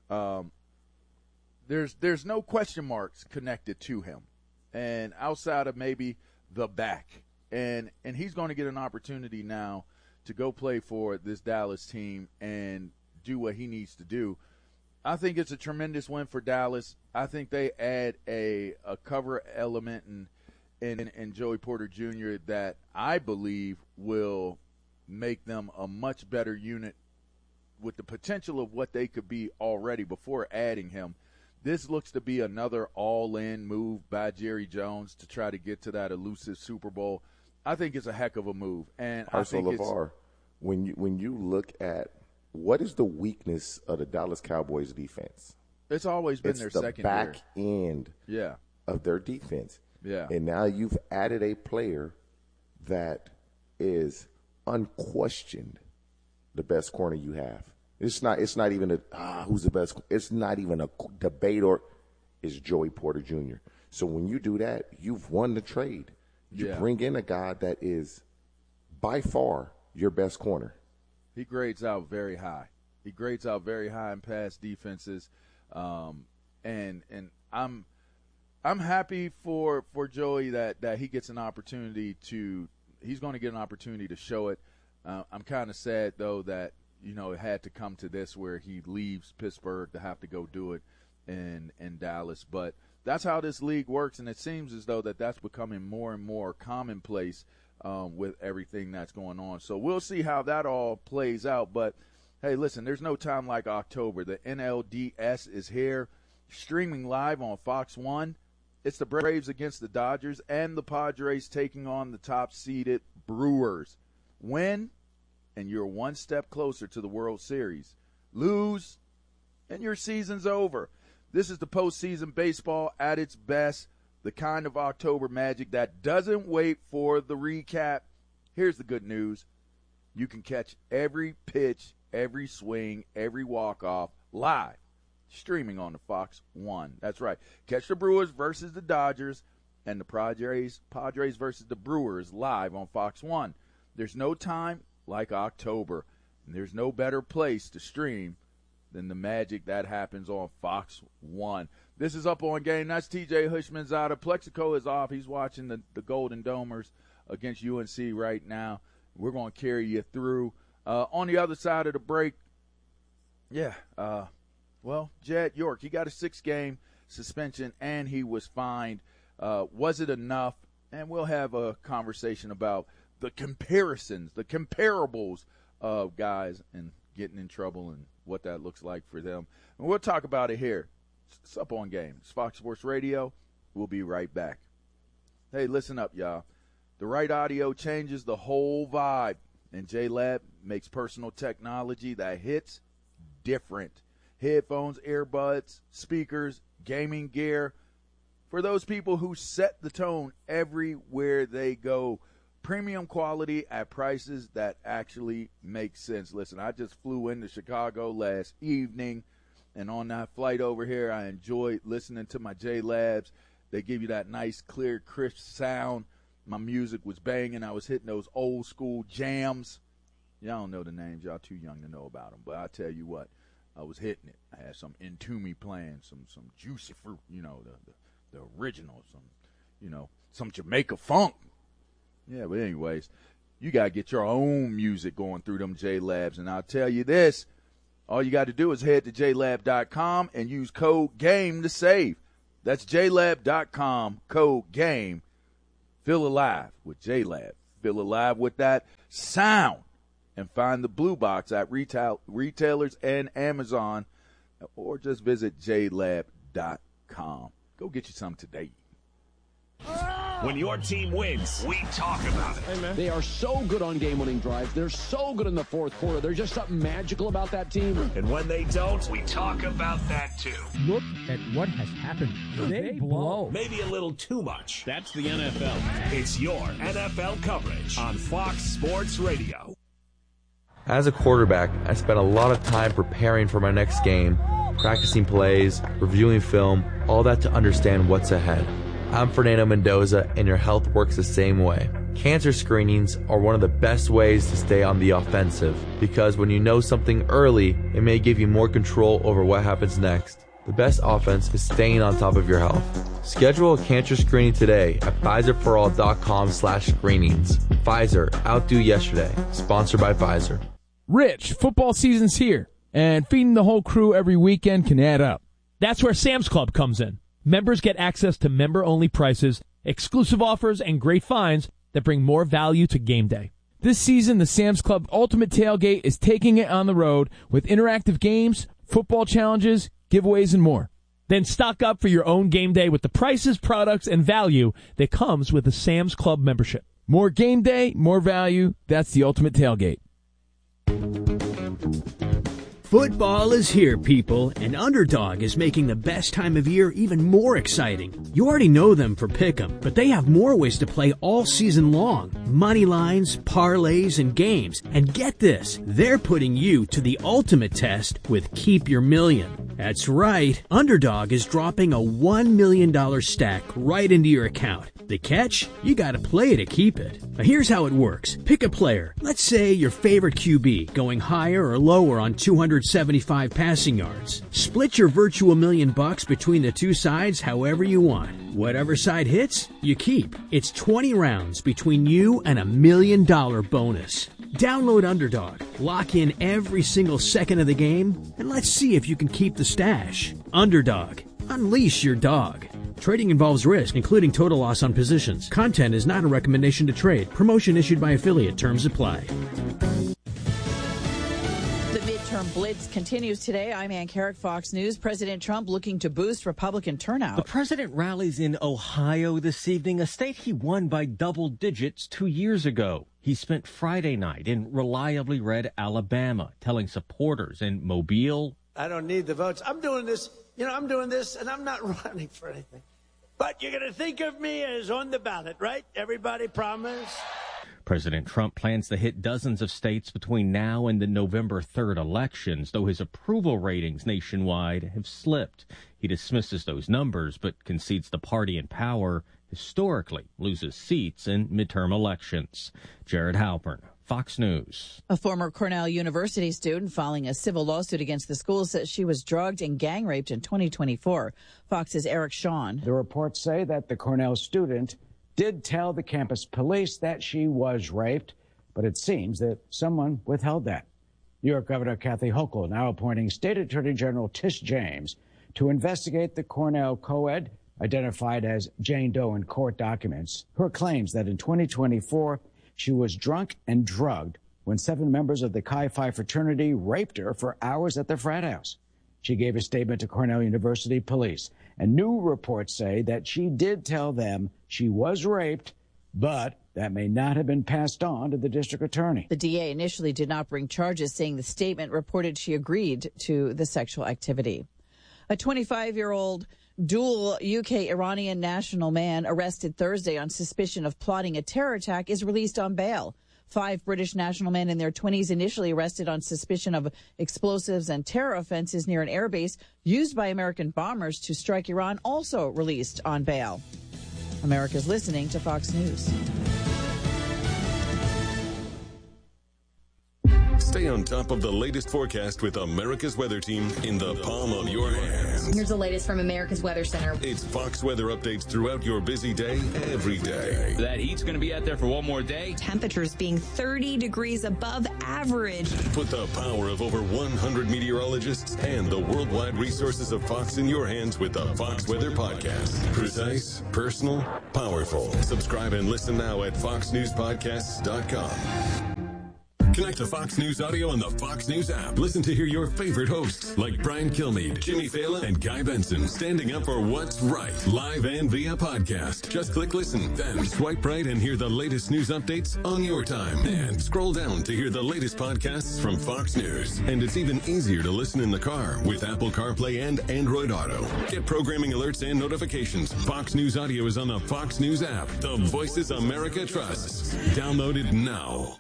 [SPEAKER 25] There's no question marks connected to him, and outside of maybe the back, and he's going to get an opportunity now to go play for this Dallas team and do what he needs to do. I think it's a tremendous win for Dallas. I think they add a cover element in Joey Porter Jr. that I believe will make them a much better unit with the potential of what they could be already before adding him. This looks to be another all-in move by Jerry Jones to try to get to that elusive Super Bowl. I think it's a heck of a move. And
[SPEAKER 24] also, LeVar, when you look at what is the weakness of the Dallas Cowboys defense?
[SPEAKER 25] It's always been their secondary.
[SPEAKER 24] It's the back end of their defense.
[SPEAKER 25] Yeah.
[SPEAKER 24] And now you've added a player that is unquestioned the best corner you have. It's not even who's the best. It's not even a debate, or is Joey Porter Jr. So when you do that, you've won the trade. You bring in a guy that is by far your best corner.
[SPEAKER 25] He grades out very high. He grades out very high in pass defenses, and I'm happy for Joey that he gets an opportunity to. He's going to get an opportunity to show it. I'm kind of sad though that it had to come to this where he leaves Pittsburgh to have to go do it in Dallas. But that's how this league works, and it seems as though that's becoming more and more commonplace with everything that's going on. So we'll see how that all plays out. But, hey, listen, there's no time like October. The NLDS is here, streaming live on Fox 1. It's the Braves against the Dodgers and the Padres taking on the top-seeded Brewers. Win, and you're one step closer to the World Series. Lose, and your season's over. This is the postseason baseball at its best, the kind of October magic that doesn't wait for the recap. Here's the good news. You can catch every pitch, every swing, every walk-off live, streaming on the Fox 1. That's right. Catch the Brewers versus the Dodgers and the Padres versus the Brewers live on Fox 1. There's no time like October, and there's no better place to stream than the magic that happens on Fox 1. This is Up On Game. That's TJ Hushmanzada. Plexico is off. He's watching the Golden Domers against UNC right now. We're going to carry you through. On the other side of the break, Jed York, he got a 6-game suspension, and he was fined. Was it enough? And we'll have a conversation about the comparisons, the comparables of guys and getting in trouble and what that looks like for them. And we'll talk about it here. It's Up On Game. It's Fox Sports Radio. We'll be right back. Hey, listen up, y'all. The right audio changes the whole vibe, and J-Lab makes personal technology that hits different. Headphones, earbuds, speakers, gaming gear. For those people who set the tone everywhere they go. Premium quality at prices that actually make sense. Listen, I just flew into Chicago last evening, and on that flight over here, I enjoyed listening to my J-Labs. They give you that nice, clear, crisp sound. My music was banging. I was hitting those old school jams. Y'all don't know the names. Y'all too young to know about them. But I tell you what, I was hitting it. I had some Entombed playing, some Juicy Fruit, the original, some Jamaica funk. Yeah, but anyways, you got to get your own music going through them J-Labs. And I'll tell you this, All you got to do is head to JLab.com and use code GAME to save. That's JLab.com, code GAME. Feel alive with JLab. Feel alive with that sound. And find the Blue Box at retailers and Amazon, or just visit JLab.com. Go get you some today.
[SPEAKER 3] When your team wins, we talk about it.
[SPEAKER 4] Hey, man. They are so good on game-winning drives. They're so good in the fourth quarter. There's just something magical about that team.
[SPEAKER 3] And when they don't, we talk about that too.
[SPEAKER 5] Look at what has happened. They blow.
[SPEAKER 3] Maybe a little too much.
[SPEAKER 4] That's the NFL.
[SPEAKER 3] It's your NFL coverage on Fox Sports Radio.
[SPEAKER 11] As a quarterback, I spent a lot of time preparing for my next game, practicing plays, reviewing film, all that to understand what's ahead. I'm Fernando Mendoza, and your health works the same way. Cancer screenings are one of the best ways to stay on the offensive, because when you know something early, it may give you more control over what happens next. The best offense is staying on top of your health. Schedule a cancer screening today at PfizerForAll.com/screenings. Pfizer, outdo yesterday. Sponsored by Pfizer.
[SPEAKER 7] Rich, football season's here, and feeding the whole crew every weekend can add up.
[SPEAKER 8] That's where Sam's Club comes in. Members get access to member-only prices, exclusive offers, and great finds that bring more value to game day.
[SPEAKER 7] This season, the Sam's Club Ultimate Tailgate is taking it on the road with interactive games, football challenges, giveaways, and more.
[SPEAKER 8] Then stock up for your own game day with the prices, products, and value that comes with a Sam's Club membership.
[SPEAKER 7] More game day, more value. That's the Ultimate Tailgate.
[SPEAKER 20] Football is here, people, and Underdog is making the best time of year even more exciting. You already know them for Pick'em, but they have more ways to play all season long. Money lines, parlays, and games. And get this, they're putting you to the ultimate test with Keep Your Million. That's right, Underdog is dropping a $1 million stack right into your account. The catch? You gotta play to keep it. Now here's how it works. Pick a player. Let's say your favorite QB, going higher or lower on 275 passing yards. Split your virtual $1 million between the two sides however you want. Whatever side hits, you keep. It's 20 rounds between you and $1 million bonus. Download Underdog, lock in every single second of the game, and let's see if you can keep the stash. Underdog, unleash your dog. Trading involves risk, including total loss on positions. Content is not a recommendation to trade. Promotion issued by affiliate. Terms apply.
[SPEAKER 26] The midterm blitz continues today. I'm Ann Carrick, Fox News. President Trump looking to boost Republican turnout.
[SPEAKER 27] The president rallies in Ohio this evening, a state he won by double digits 2 years ago. He spent Friday night in reliably red Alabama, telling supporters in Mobile,
[SPEAKER 28] I don't need the votes. I'm doing this. I'm doing this, and I'm not running for anything. But you're going to think of me as on the ballot, right? Everybody promise?
[SPEAKER 27] President Trump plans to hit dozens of states between now and the November 3rd elections, though his approval ratings nationwide have slipped. He dismisses those numbers, but concedes the party in power historically loses seats in midterm elections. Jared Halpern, Fox News.
[SPEAKER 26] A former Cornell University student filing a civil lawsuit against the school says she was drugged and gang raped in 2024. Fox's Eric Shawn.
[SPEAKER 29] The reports say that the Cornell student did tell the campus police that she was raped, but it seems that someone withheld that. New York Governor Kathy Hochul now appointing State Attorney General Tish James to investigate the Cornell co-ed identified as Jane Doe in court documents. Her claims that in 2024, she was drunk and drugged when 7 members of the Chi Phi fraternity raped her for hours at their frat house. She gave a statement to Cornell University police, and new reports say that she did tell them she was raped, but that may not have been passed on to the district attorney.
[SPEAKER 26] The DA initially did not bring charges, saying the statement reported she agreed to the sexual activity. A 25-year-old dual UK-Iranian national man arrested Thursday on suspicion of plotting a terror attack is released on bail. 5 British national men in their 20s initially arrested on suspicion of explosives and terror offenses near an airbase used by American bombers to strike Iran, also released on bail. America's listening to Fox News.
[SPEAKER 1] Stay on top of the latest forecast with America's Weather Team in the palm of your hands.
[SPEAKER 6] Here's the latest from America's Weather Center.
[SPEAKER 1] It's Fox weather updates throughout your busy day, every day.
[SPEAKER 9] That heat's going to be out there for one more day.
[SPEAKER 6] Temperatures being 30 degrees above average.
[SPEAKER 1] Put the power of over 100 meteorologists and the worldwide resources of Fox in your hands with the Fox Weather Podcast. Precise, personal, powerful. Subscribe and listen now at foxnewspodcasts.com. Connect to Fox News Audio on the Fox News app. Listen to hear your favorite hosts like Brian Kilmeade, Jimmy Fallon, and Guy Benson standing up for what's right, live and via podcast. Just click listen, then swipe right and hear the latest news updates on your time. And scroll down to hear the latest podcasts from Fox News. And it's even easier to listen in the car with Apple CarPlay and Android Auto. Get programming alerts and notifications. Fox News Audio is on the Fox News app. The voices America trusts. Download it now.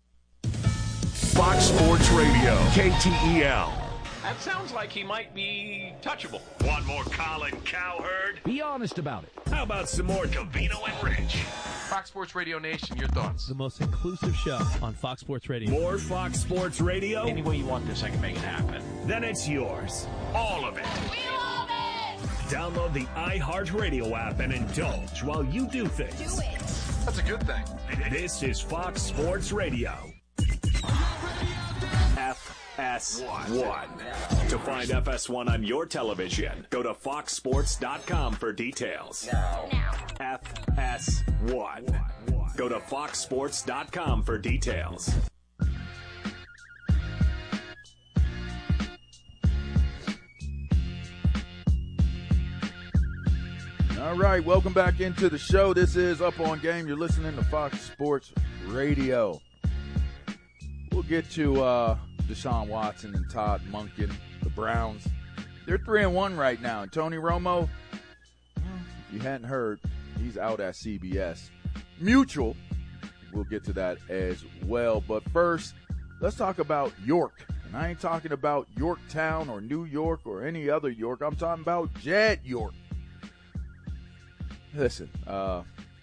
[SPEAKER 2] Fox Sports Radio, KTEL.
[SPEAKER 3] That sounds like he might be touchable. Want more Colin Cowherd?
[SPEAKER 4] Be honest about it.
[SPEAKER 3] How about some more Covino and Rich?
[SPEAKER 10] Fox Sports Radio Nation, your thoughts?
[SPEAKER 8] The most inclusive show on Fox Sports Radio.
[SPEAKER 3] More Fox Sports Radio?
[SPEAKER 10] Any way you want this, I can make it happen.
[SPEAKER 3] Then it's yours. All of it.
[SPEAKER 6] We love it!
[SPEAKER 3] Download the iHeartRadio app and indulge while you do things.
[SPEAKER 6] Do it.
[SPEAKER 10] That's a good thing.
[SPEAKER 3] This is Fox Sports Radio. FS1. To find FS1 on your television, go to foxsports.com for details.
[SPEAKER 6] Now.
[SPEAKER 3] FS1. Go to foxsports.com for details.
[SPEAKER 25] All right, welcome back into the show. This is Up On Game. You're listening to Fox Sports Radio. We'll get to Deshaun Watson and Todd Monken, the Browns. They're 3-1 right now. And Tony Romo, if you hadn't heard, he's out at CBS. Mutual, we'll get to that as well. But first, let's talk about York. And I ain't talking about Yorktown or New York or any other York. I'm talking about Jed York. Listen, the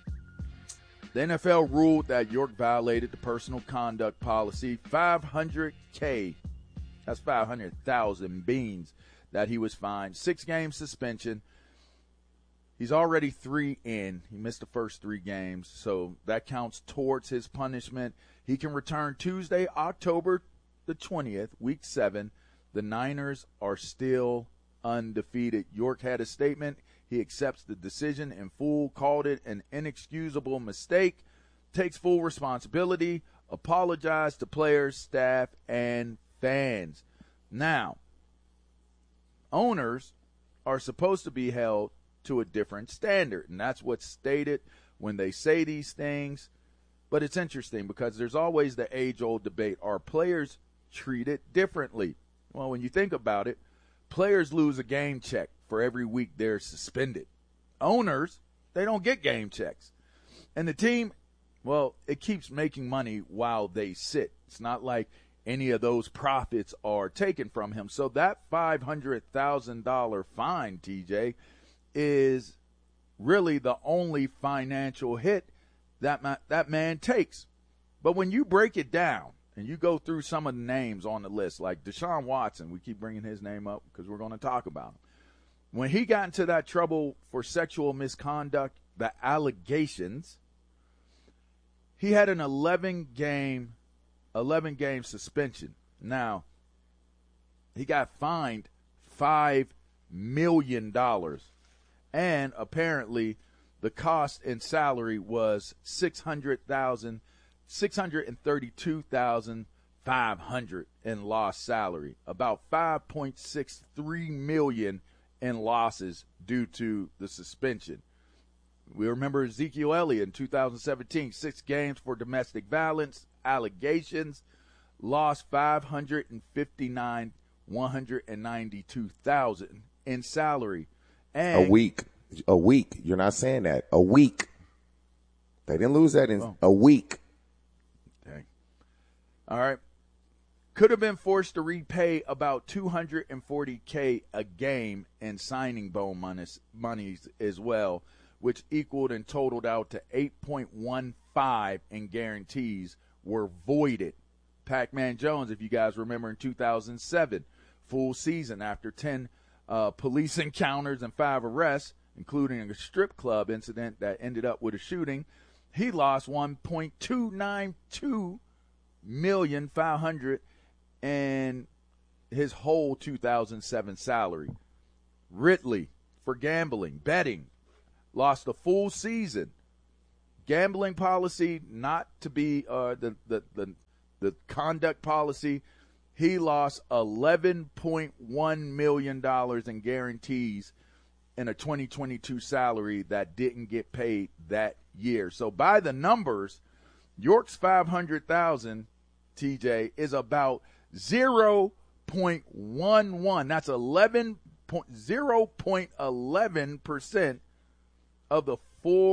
[SPEAKER 25] NFL ruled that York violated the personal conduct policy. $500K, that's 500,000 beans that he was fined. 6-game suspension. He's already 3 in. He missed the first 3 games, so that counts towards his punishment. He can return Tuesday, October the 20th, Week 7. The Niners are still undefeated. York had a statement. He accepts the decision in full, called it an inexcusable mistake, takes full responsibility, apologized to players, staff, and fans. Now, owners are supposed to be held to a different standard, and that's what's stated when they say these things. But it's interesting because there's always the age-old debate. Are players treated differently? Well, when you think about it, players lose a game check for every week they're suspended. Owners, they don't get game checks. And the team, well, it keeps making money while they sit. It's not like any of those profits are taken from him. So that $500,000 fine, TJ, is really the only financial hit that man takes. But when you break it down and you go through some of the names on the list, like Deshaun Watson, we keep bringing his name up because we're going to talk about him. When he got into that trouble for sexual misconduct, the allegations, he had an 11-game suspension. Now, he got fined $5 million, and apparently the cost and salary was $632,500 in lost salary, about $5.63 million in losses due to the suspension. We remember Ezekiel Elliott in 2017, 6 games for domestic violence allegations, lost $592,192 in salary. And
[SPEAKER 24] a week. You're not saying that. A week. They didn't lose that in a week.
[SPEAKER 25] Okay. All right. Could have been forced to repay about $240K a game in signing bonus monies as well, which equaled and totaled out to $8.15 in guarantees were voided Pac-Man Jones, if you guys remember, in 2007, full season after 10 police encounters and 5 arrests, including a strip club incident that ended up with a shooting. He lost $1.292 million in his whole 2007 salary. Ridley, for gambling, betting, lost a full season. Gambling policy not to be the conduct policy. He lost $11.1 million in guarantees in a 2022 salary that didn't get paid that year. So by the numbers, York's $500,000, TJ, is about 0.11. That's 0.11% of the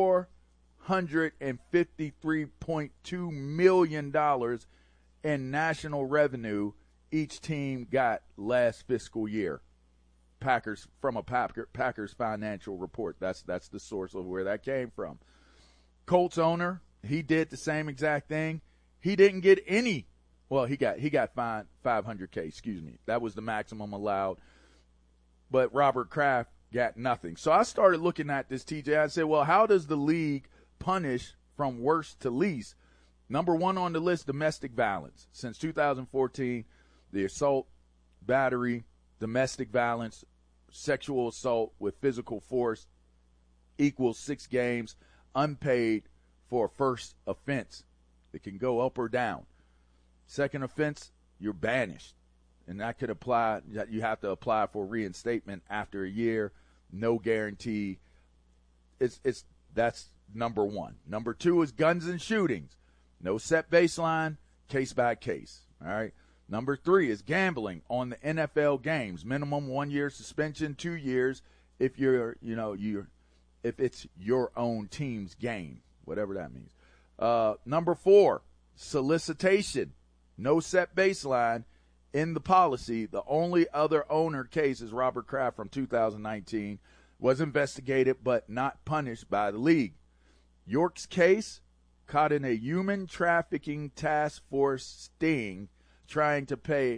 [SPEAKER 25] $453.2 million in national revenue each team got last fiscal year. Packers, from a Packers financial report. That's the source of where that came from. Colts owner, he did the same exact thing. He didn't get any. Well, he got fined $500K. Excuse me, that was the maximum allowed. But Robert Kraft got nothing. So I started looking at this, TJ. I said, well, how does the league punish from worst to least? Number one on the list, domestic violence. Since 2014, the assault, battery, domestic violence, sexual assault with physical force equals 6 games unpaid for a first offense. It can go up or down. Second offense, you're banished. And that could apply. You have to apply for reinstatement after a year. No guarantee. That's number one. Number 2 is guns and shootings. No set baseline, case by case. All right. Number 3 is gambling on the NFL games. Minimum 1 year suspension, 2 years if if it's your own team's game, whatever that means. Number 4, solicitation. No set baseline in the policy. The only other owner case is Robert Kraft from 2019. Was investigated but not punished by the league. York's case, caught in a human trafficking task force sting, trying to pay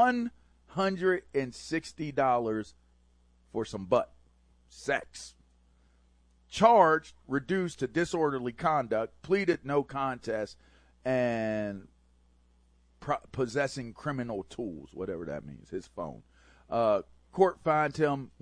[SPEAKER 25] $160 for some butt sex. Charged, reduced to disorderly conduct, pleaded no contest, and possessing criminal tools, whatever that means, his phone. Court fined him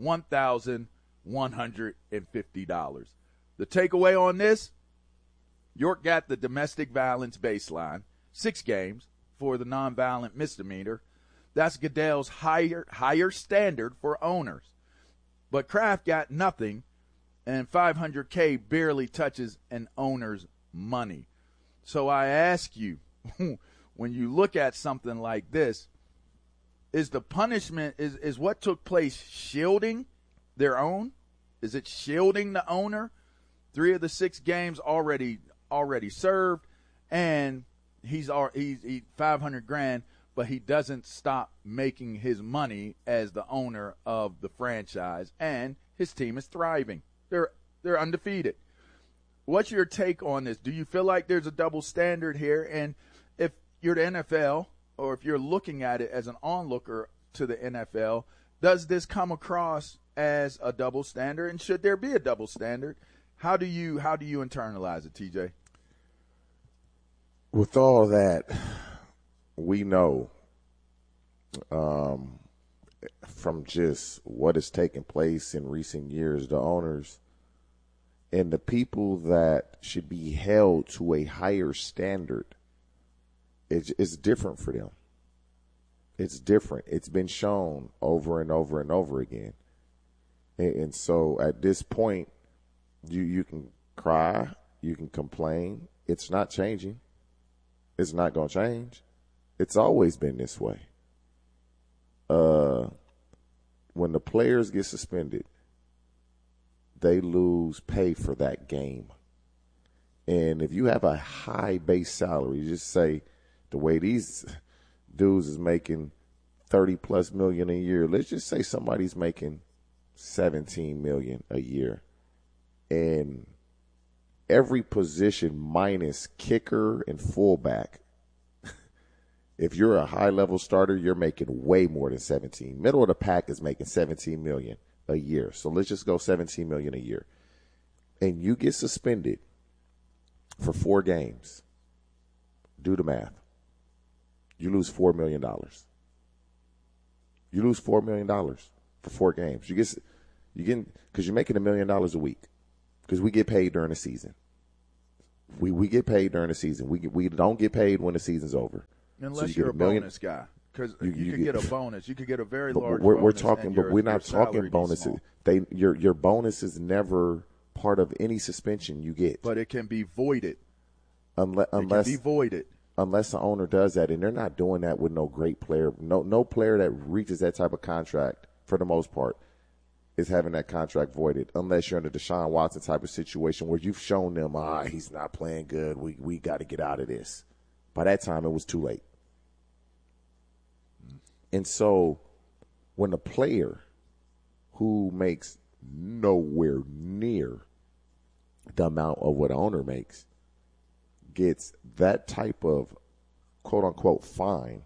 [SPEAKER 25] $1,150. The takeaway on this, York got the domestic violence baseline, 6 games for the nonviolent misdemeanor. That's Goodell's higher standard for owners. But Kraft got nothing, and $500K barely touches an owner's money. So I ask you, when you look at something like this, is the punishment, is what took place shielding their own? Is it shielding the owner? 3 of the 6 games already served, and he's $500,000, but he doesn't stop making his money as the owner of the franchise, and his team is thriving. They're undefeated. What's your take on this? Do you feel like there's a double standard here? And if you're the NFL, or if you're looking at it as an onlooker to the NFL, does this come across as a double standard? And should there be a double standard? How do you internalize it, TJ?
[SPEAKER 24] With all that, we know from just what has taken place in recent years, the owners and the people that should be held to a higher standard, it's different for them. It's different. It's been shown over and over and over again. And so at this point, you can cry, you can complain. It's not changing. It's not going to change. It's always been this way. When the players get suspended, they lose pay for that game. And if you have a high base salary, just say the way these dudes is making $30+ million a year, let's just say somebody's making $17 million a year. And every position minus kicker and fullback If you're a high-level starter, you're making way more than 17. Middle of the pack is making $17 million a year. So let's just go $17 million a year. And you get suspended for 4 games. Do the math. You lose $4 million. You lose $4 million for 4 games. Because you're making $1 million a week. Because we get paid during the season. We get paid during the season. We don't get paid when the season's over.
[SPEAKER 25] Unless you're a bonus guy. Because you could get a bonus. You could get a very large bonus.
[SPEAKER 24] We're talking, but we're not talking bonuses. Your bonus is never part of any suspension you get.
[SPEAKER 25] But it can be voided.
[SPEAKER 24] Unless
[SPEAKER 25] it can be voided.
[SPEAKER 24] Unless the owner does that, and they're not doing that with no great player. No player that reaches that type of contract, for the most part, is having that contract voided. Unless you're in a Deshaun Watson type of situation where you've shown them, he's not playing good. We got to get out of this. By that time, it was too late. And so when a player who makes nowhere near the amount of what an owner makes gets that type of quote-unquote fine,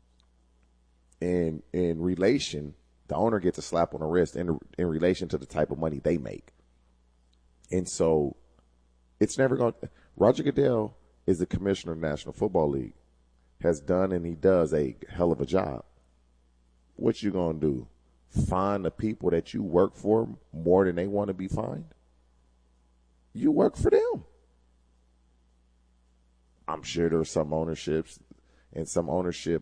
[SPEAKER 24] in relation, the owner gets a slap on the wrist in relation to the type of money they make. And so it's never going to – Roger Goodell is the commissioner of the National Football League, has done and he does a hell of a job. What you going to do? Fine the people that you work for more than they want to be fined? You work for them. I'm sure there are some ownerships and some ownership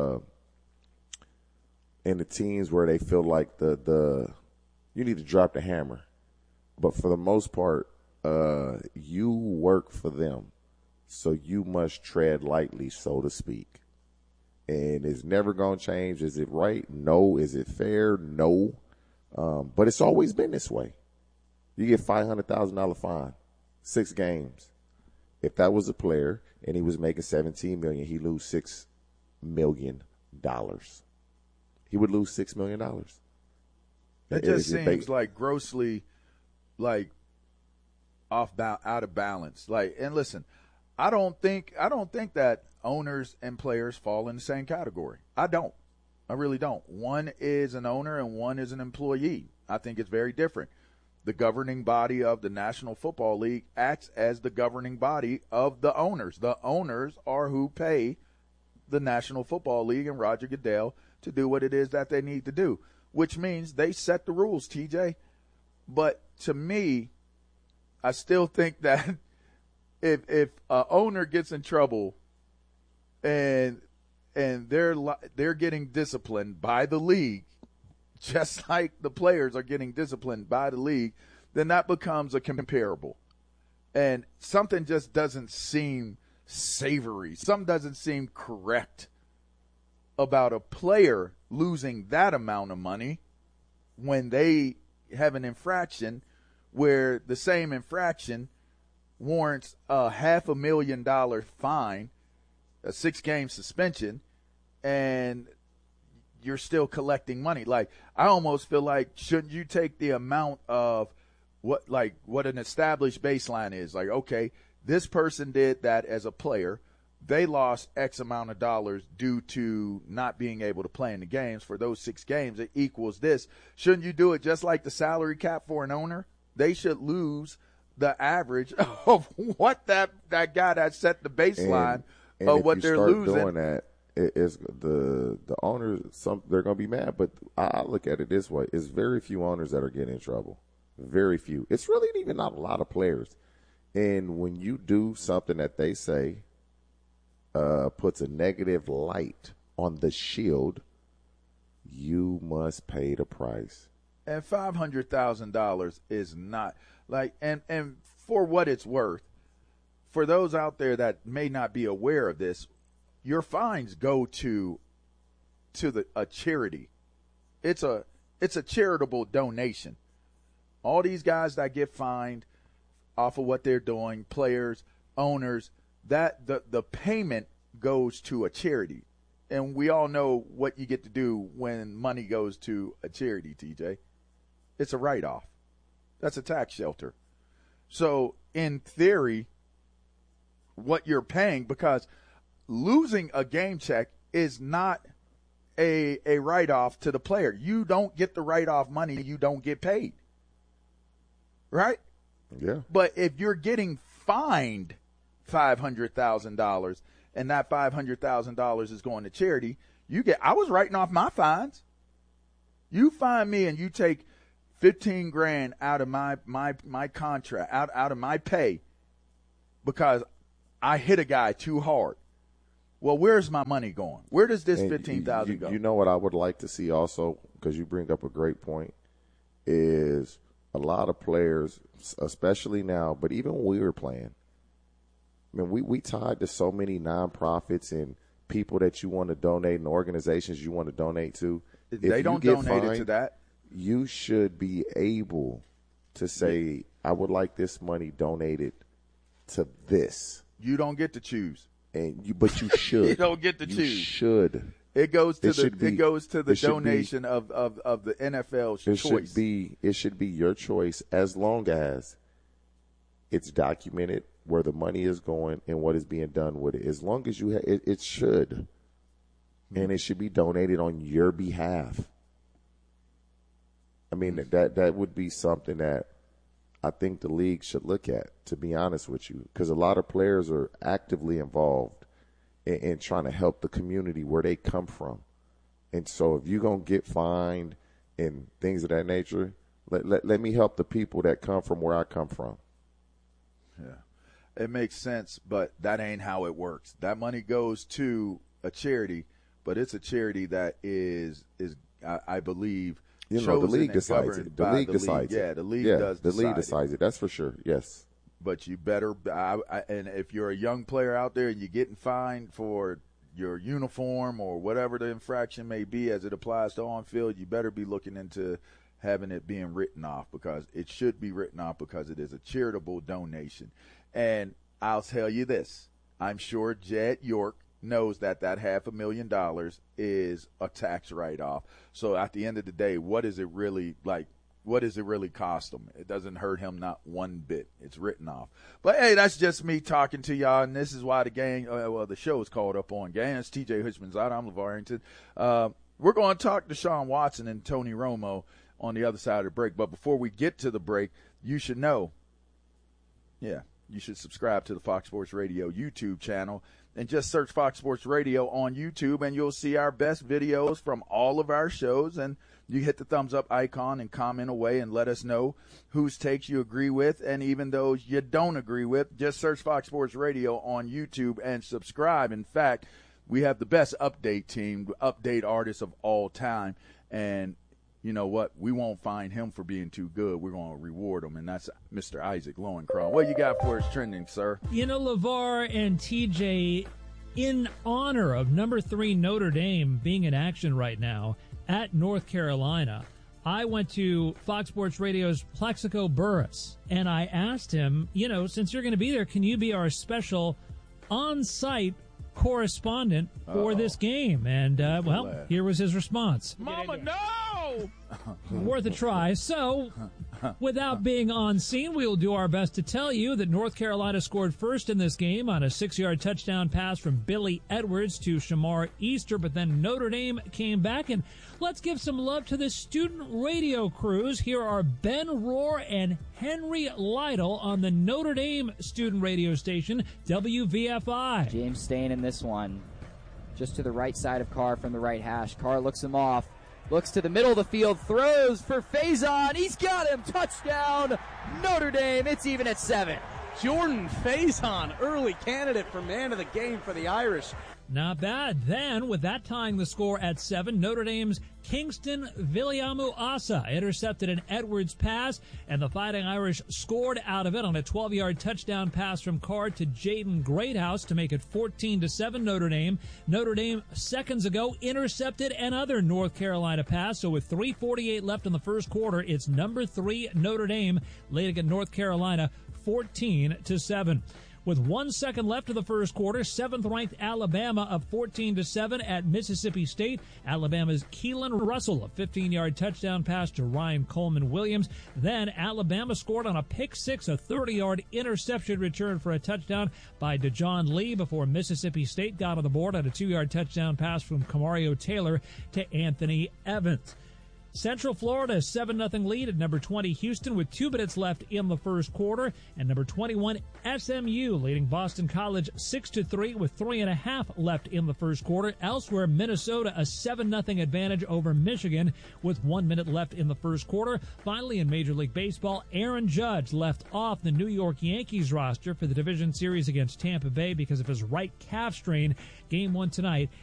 [SPEAKER 24] in the teams where they feel like you need to drop the hammer. But for the most part, you work for them, so you must tread lightly, so to speak. And it's never going to change. Is it right? No. Is it fair? No. But it's always been this way. You get $500,000 fine, 6 games. If that was a player and he was making $17 million, he'd lose $6 million. He would lose $6 million.
[SPEAKER 25] It just seems like grossly, like out of balance. Like, and listen, I don't think that owners and players fall in the same category. I don't. I really don't. One is an owner and one is an employee. I think it's very different. The governing body of the National Football League acts as the governing body of the owners. The owners are who pay the National Football League and Roger Goodell to do what it is that they need to do, which means they set the rules, TJ. But to me, I still think that if an owner gets in trouble and they're getting disciplined by the league, just like the players are getting disciplined by the league, then that becomes a comparable. And something just doesn't seem savory. Something doesn't seem correct about a player losing that amount of money when they have an infraction where the same infraction warrants a $500,000 fine, a 6-game suspension, and you're still collecting money. Like, I almost feel like, shouldn't you take the amount of what an established baseline is? Like, okay, this person did that as a player. They lost X amount of dollars due to not being able to play in the games. For those 6 games, it equals this. Shouldn't you do it just like the salary cap for an owner? They should lose the average of what that guy that set the baseline of what they're losing.
[SPEAKER 24] Doing that, it's the owners. They're going to be mad, but I look at it this way: it's very few owners that are getting in trouble. Very few. It's really even not a lot of players. And when you do something that they say puts a negative light on the shield, you must pay the price.
[SPEAKER 25] And $500,000 is not like, and for what it's worth, for those out there that may not be aware of this, your fines go to a charity. It's a charitable donation. All these guys that get fined off of what they're doing, players, owners, that the payment goes to a charity. And we all know what you get to do when money goes to a charity, TJ. It's a write-off. That's a tax shelter. So, in theory, what you're paying, because losing a game check is not a write-off to the player. You don't get the write-off money. You don't get paid. Right?
[SPEAKER 24] Yeah.
[SPEAKER 25] But if you're getting fined $500,000 and that $500,000 is going to charity, I was writing off my fines. You fine me and you take $15,000 out of my contract, out of my pay because I hit a guy too hard. Well, where's my money going? Where does this $15,000 go?
[SPEAKER 24] You know what I would like to see also, because you bring up a great point, is a lot of players, especially now, but even when we were playing, I mean, we tied to so many nonprofits and people that you want to donate and organizations you want to donate to.
[SPEAKER 25] They don't donate it to that.
[SPEAKER 24] You should be able to say, I would like this money donated to this.
[SPEAKER 25] You don't get to choose.
[SPEAKER 24] But you should.
[SPEAKER 25] You don't get to choose.
[SPEAKER 24] You should.
[SPEAKER 25] It goes to the donation of the NFL's choice.
[SPEAKER 24] It should be your choice as long as it's documented where the money is going and what is being done with it. As long as you have it should. And it should be donated on your behalf. I mean, that would be something that I think the league should look at, to be honest with you, because a lot of players are actively involved in trying to help the community where they come from. And so if you're going to get fined and things of that nature, let me help the people that come from where I come from.
[SPEAKER 25] Yeah, it makes sense, but that ain't how it works. That money goes to a charity, but it's a charity that is I believe,
[SPEAKER 24] the league decides it. The league decides it.
[SPEAKER 25] Yeah, the league does decide it.
[SPEAKER 24] The league decides it. That's for sure, yes.
[SPEAKER 25] But you better and if you're a young player out there and you're getting fined for your uniform or whatever the infraction may be as it applies to on-field, you better be looking into having it being written off, because it should be written off because it is a charitable donation. And I'll tell you this, I'm sure Jed York knows that $500,000 is a tax write-off. So at the end of the day, what is it really like? What does it really cost him? It doesn't hurt him not one bit. It's written off. But, hey, that's just me talking to y'all, and this is why the show is called Up On Game. It's TJ Hutchmanzada. I'm LeVar Arrington. We're going to talk to Deshaun Watson and Tony Romo on the other side of the break. But before we get to the break, you should know, you should subscribe to the Fox Sports Radio YouTube channel. And just search Fox Sports Radio on YouTube, and you'll see our best videos from all of our shows. And you hit the thumbs up icon and comment away and let us know whose takes you agree with, and even those you don't agree with. Just search Fox Sports Radio on YouTube and subscribe. In fact, we have the best update team, update artists of all time. And you know what? We won't find him for being too good. We're going to reward him, and that's Mr. Isaac Lowenkron. What you got for us trending, sir?
[SPEAKER 22] You know, LeVar and TJ, in honor of number 3 Notre Dame being in action right now at North Carolina, I went to Fox Sports Radio's Plaxico Burress, and I asked him, since you're going to be there, can you be our special on-site correspondent for this game? And, here was his response.
[SPEAKER 25] Mama, no!
[SPEAKER 22] Worth a try. So, without being on scene, we will do our best to tell you that North Carolina scored first in this game on a 6-yard touchdown pass from Billy Edwards to Shamar Easter, but then Notre Dame came back. And let's give some love to the student radio crews. Here are Ben Rohr and Henry Lytle on the Notre Dame student radio station, WVFI.
[SPEAKER 12] James Stain in this one, just to the right side of Carr from the right hash. Carr looks him off. Looks to the middle of the field, throws for Faison. He's got him. Touchdown, Notre Dame. It's even at 7.
[SPEAKER 13] Jordan Faison, early candidate for man of the game for the Irish.
[SPEAKER 22] Not bad. Then, with that tying the score at 7, Notre Dame's Kingston Viliamu-Asa intercepted an Edwards pass, and the Fighting Irish scored out of it on a 12-yard touchdown pass from Carr to Jaden Greathouse to make it 14-7 Notre Dame. Notre Dame, seconds ago, intercepted another North Carolina pass, so with 3:48 left in the first quarter, it's number 3 Notre Dame leading at North Carolina 14-7. With 1 second left of the first quarter, 7th-ranked Alabama up 14-7 at Mississippi State. Alabama's Keelan Russell, a 15-yard touchdown pass to Ryan Coleman Williams. Then Alabama scored on a pick six, a 30-yard interception return for a touchdown by DeJohn Lee before Mississippi State got on the board on a 2-yard touchdown pass from Kamario Taylor to Anthony Evans. Central Florida 7-0 lead at number 20 Houston with 2 minutes left in the first quarter, and number 21 SMU leading Boston College 6-3 with 3.5 left in the first quarter. Elsewhere, Minnesota a 7-0 advantage over Michigan with 1 minute left in the first quarter. Finally, in Major League Baseball, Aaron Judge left off the New York Yankees roster for the division series against Tampa Bay because of his right calf strain. Game 1 tonight